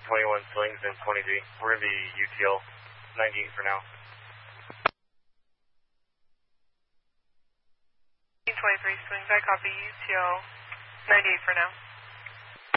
21 slings and 20Z. We're going to be UTL 98 for now. 23 swings, I copy UTL 98 for now.